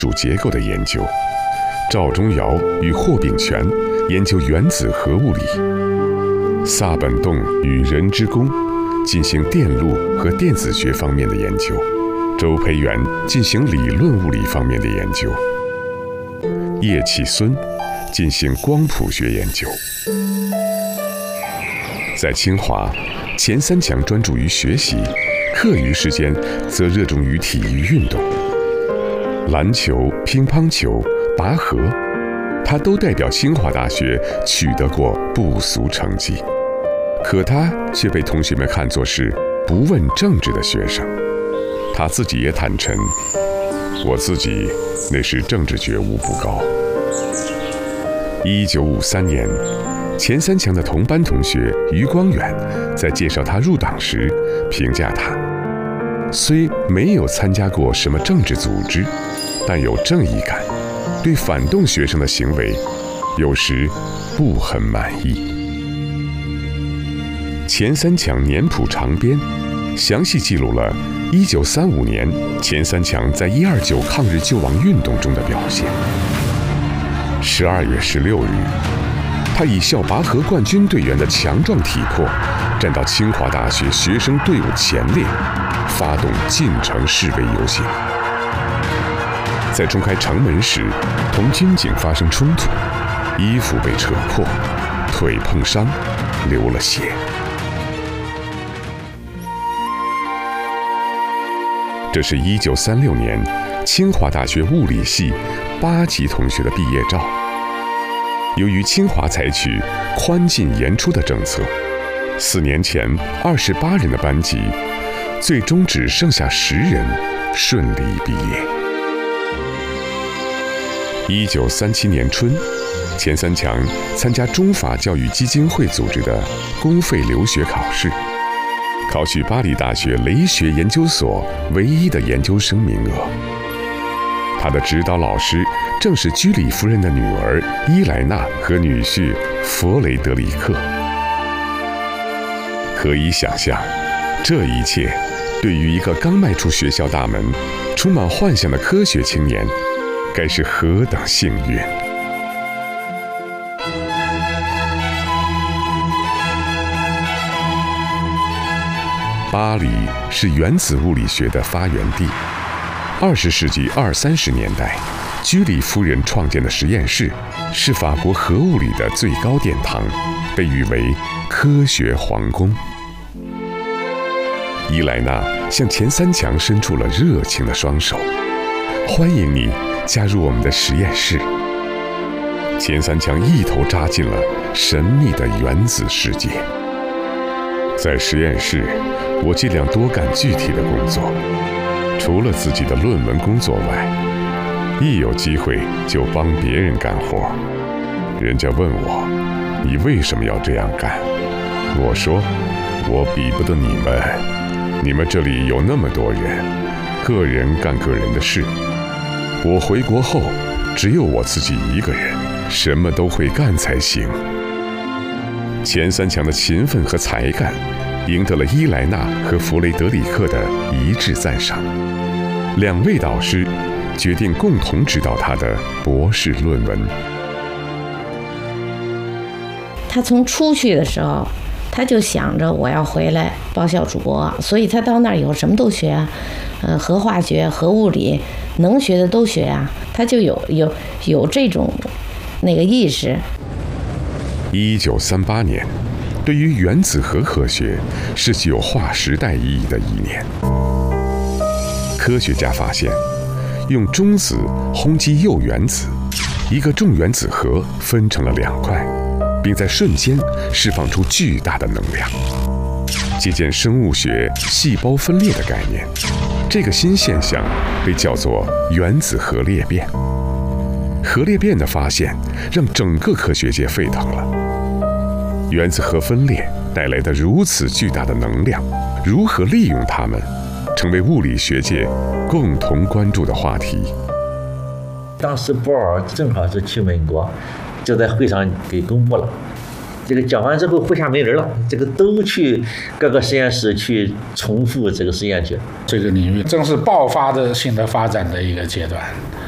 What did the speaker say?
主结构的研究，赵忠尧与霍秉权研究原子核物理，萨本栋与任之恭进行电路和电子学方面的研究，周培源进行理论物理方面的研究，叶企孙进行光谱学研究。在清华，钱三强专注于学习，课余时间则热衷于体育运动，篮球、乒乓球、拔河，他都代表清华大学取得过不俗成绩。可他却被同学们看作是不问政治的学生。他自己也坦诚，我自己那时政治觉悟不高。1953年，钱三强的同班同学余光远在介绍他入党时评价他，虽没有参加过什么政治组织，但有正义感，对反动学生的行为有时不很满意。钱三强年谱长编详细记录了1935年钱三强在129抗日救亡运动中的表现。12月16日，他以校拔河冠军队员的强壮体魄，站到清华大学学生队伍前列，发动进城示威游行。在冲开城门时，同军警发生冲突，衣服被扯破，腿碰伤，流了血。这是1936年清华大学物理系8级同学的毕业照。由于清华采取宽进严出的政策，4年前28人的班级，最终只剩下10人顺利毕业。1937年春，钱三强参加中法教育基金会组织的公费留学考试，考取巴黎大学雷学研究所唯一的研究生名额。他的指导老师正是居里夫人的女儿伊莱娜和女婿弗雷德里克。可以想象，这一切对于一个刚迈出学校大门、充满幻想的科学青年，该是何等幸运！巴黎是原子物理学的发源地。20世纪20、30年代，居里夫人创建的实验室是法国核物理的最高殿堂，被誉为科学皇宫。伊莱娜向钱三强伸出了热情的双手，欢迎你加入我们的实验室。钱三强一头扎进了神秘的原子世界。在实验室，我尽量多干具体的工作，除了自己的论文工作外，一有机会就帮别人干活。人家问我，你为什么要这样干？我说，我比不得你们，你们这里有那么多人，个人干个人的事。我回国后，只有我自己一个人，什么都会干才行。钱三强的勤奋和才干赢得了伊莱娜和弗雷德里克的一致赞赏。2位导师决定共同指导他的博士论文。 他从出去的时候，他就想着我要回来报效祖国，所以他到那儿以后什么都学啊，核化学、核物理，能学的都学啊，他就有这种那个意识。 1938年，对于原子核科学是具有划时代意义的一年。科学家发现，用中子轰击铀原子，一个重原子核分成了2块，并在瞬间释放出巨大的能量。借鉴生物学细胞分裂的概念，这个新现象被叫做原子核裂变。核裂变的发现让整个科学界沸腾了。原子核分裂带来的如此巨大的能量，如何利用它们，成为物理学界共同关注的话题。 当时波尔正好是去美国，就在会上给公布了。这个讲完之后，麾下没人了，这个都去各个实验室去重复这个实验去。 这个领域正是爆发性的发展的一个阶段。